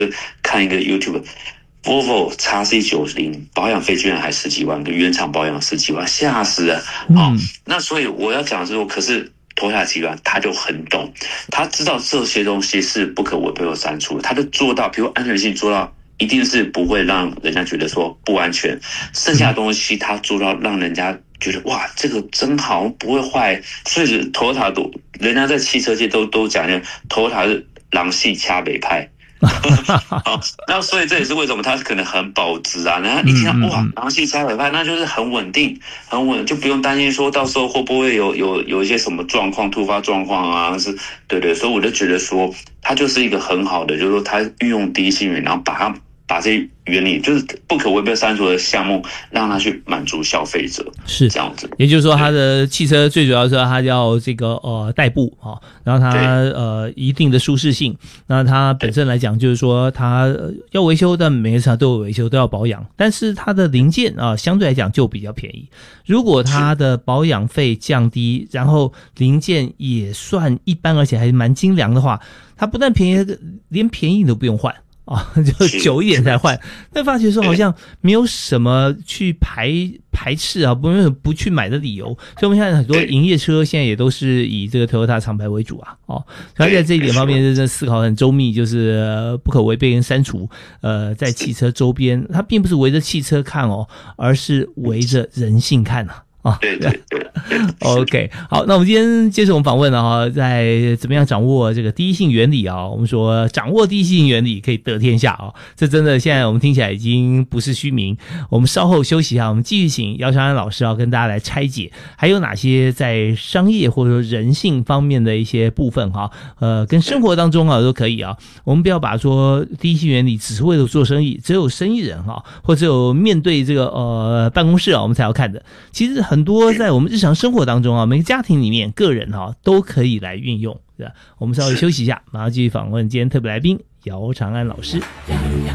看一个 YouTube。Volvo XC90 保养费居然还10几万，个原厂保养10几万，吓死人！那所以我要讲的是说，可是Toyota集团他就很懂，他知道这些东西是不可违背或删除，他就做到，比如安全性做到一定是不会让人家觉得说不安全，剩下的东西他做到让人家觉得哇，这个真好，不会坏。所以Toyota人家在汽车界都讲Toyota是狼系掐北派。好，那所以这也是为什么它可能很保值啊。然后一听到哇，狼系掐北派，那就是很稳定，很稳，就不用担心说到时候会不会有一些什么状况、突发状况啊。对，所以我就觉得说，它就是一个很好的，就是说它运用第一性原理，然后把这些原理就是不可违背删除的项目，让它去满足消费者，是这样子。 也就是说，它的汽车最主要是它要这个代步啊，然后它一定的舒适性。那它本身来讲，就是说它要维修，但每个车都有维修，都要保养。但是它的零件啊，相对来讲就比较便宜。如果它的保养费降低，然后零件也算一般，而且还蛮精良的话，它不但便宜，连便宜都不用换。就久一点才换，但发觉说好像没有什么去排斥啊，不去买的理由。所以我们现在很多营业车现在也都是以这个 Toyota 厂牌为主啊。所以在这一点方面真的思考很周密，就是不可违背跟删除。在汽车周边，它并不是围着汽车看而是围着人性看啊。 对 OK， 好，那我们今天接受我们访问了在怎么样掌握这个第一性原理啊？我们说掌握第一性原理可以得天下啊，这真的现在我们听起来已经不是虚名。我们稍后休息一下，我们继续请姚长安老师跟大家来拆解，还有哪些在商业或者说人性方面的一些部分跟生活当中都可以啊。我们不要把说第一性原理只是为了做生意，只有生意人或者有面对这个办公室我们才要看的。其实很多在我们日常生活当中每个家庭里面个人都可以来运用，是吧？我们稍微休息一下，马上继续访问今天特别来宾姚长安老师。